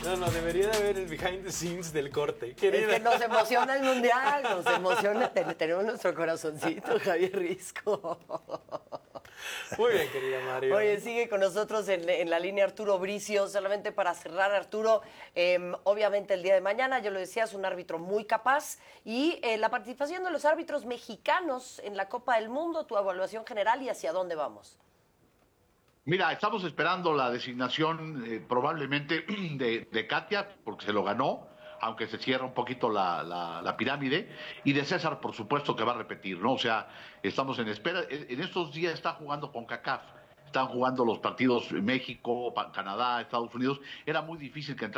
No, debería de haber el behind the scenes del corte. Es Querida. que nos emociona el Mundial, nos emociona, tenemos nuestro corazoncito, Javier Risco. Muy bien, querida Mario. Oye, sigue con nosotros en la línea Arturo Bricio. Solamente para cerrar, Arturo, obviamente el día de mañana, yo lo decía, es un árbitro muy capaz. Y la participación de los árbitros mexicanos en la Copa del Mundo, tu evaluación general y hacia dónde vamos. Mira, estamos esperando la designación probablemente de Katia, porque se lo ganó, aunque se cierra un poquito la pirámide, y de César, por supuesto, que va a repetir, ¿no? O sea, estamos en espera. En estos días está jugando con CONCACAF, están jugando los partidos México, Canadá, Estados Unidos. Era muy difícil que